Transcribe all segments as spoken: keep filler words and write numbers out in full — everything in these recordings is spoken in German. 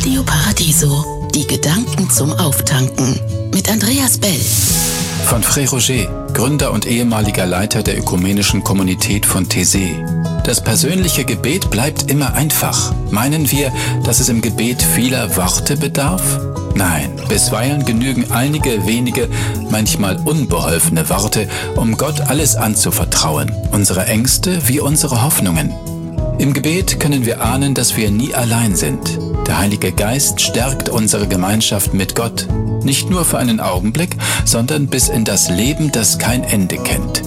Radio Paradiso, die Gedanken zum Auftanken mit Andreas Bell. Von Frère Roger, Gründer und ehemaliger Leiter der ökumenischen Kommunität von Taizé. Das persönliche Gebet bleibt immer einfach. Meinen wir, dass es im Gebet vieler Worte bedarf? Nein, bisweilen genügen einige wenige, manchmal unbeholfene Worte, um Gott alles anzuvertrauen, unsere Ängste wie unsere Hoffnungen. Im Gebet können wir ahnen, dass wir nie allein sind. Der Heilige Geist stärkt unsere Gemeinschaft mit Gott, nicht nur für einen Augenblick, sondern bis in das Leben, das kein Ende kennt.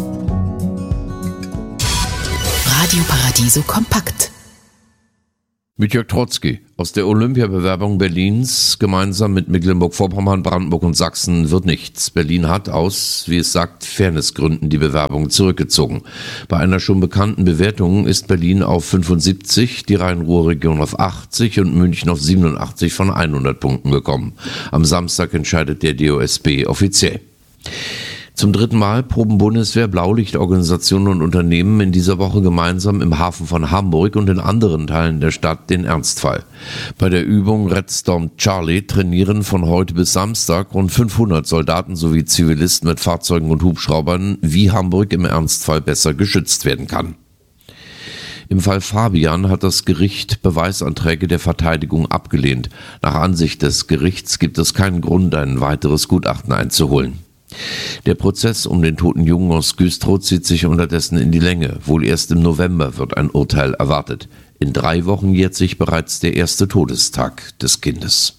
Radio Paradiso kompakt. Mit Jörg Trotzki aus der Olympiabewerbung Berlins gemeinsam mit Mecklenburg-Vorpommern, Brandenburg und Sachsen wird nichts. Berlin hat aus, wie es sagt, Fairnessgründen die Bewerbung zurückgezogen. Bei einer schon bekannten Bewertung ist Berlin auf fünfundsiebzig, die Rhein-Ruhr-Region auf achtzig und München auf siebenundachtzig von hundert Punkten gekommen. Am Samstag entscheidet der D O S B offiziell. Zum dritten Mal proben Bundeswehr, Blaulichtorganisationen und Unternehmen in dieser Woche gemeinsam im Hafen von Hamburg und in anderen Teilen der Stadt den Ernstfall. Bei der Übung Red Storm Charlie trainieren von heute bis Samstag rund fünfhundert Soldaten sowie Zivilisten mit Fahrzeugen und Hubschraubern, wie Hamburg im Ernstfall besser geschützt werden kann. Im Fall Fabian hat das Gericht Beweisanträge der Verteidigung abgelehnt. Nach Ansicht des Gerichts gibt es keinen Grund, ein weiteres Gutachten einzuholen. Der Prozess um den toten Jungen aus Güstrow zieht sich unterdessen in die Länge. Wohl erst im November wird ein Urteil erwartet. In drei Wochen jährt sich bereits der erste Todestag des Kindes.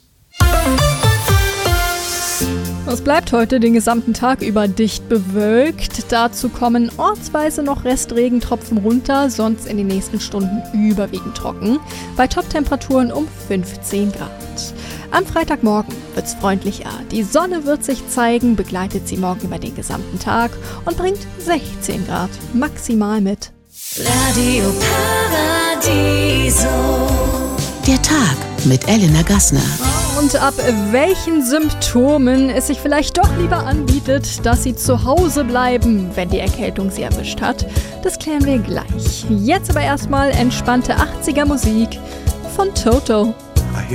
Es bleibt heute den gesamten Tag über dicht bewölkt. Dazu kommen ortsweise noch Restregentropfen runter, sonst in den nächsten Stunden überwiegend trocken. Bei Toptemperaturen um fünfzehn Grad. Am Freitagmorgen wird's freundlicher. Die Sonne wird sich zeigen, begleitet sie morgen über den gesamten Tag und bringt sechzehn Grad maximal mit. Radio Paradiso. Der Tag mit Elena Gassner. Und ab welchen Symptomen es sich vielleicht doch lieber anbietet, dass sie zu Hause bleiben, wenn die Erkältung sie erwischt hat, das klären wir gleich. Jetzt aber erstmal entspannte achtziger Musik von Toto.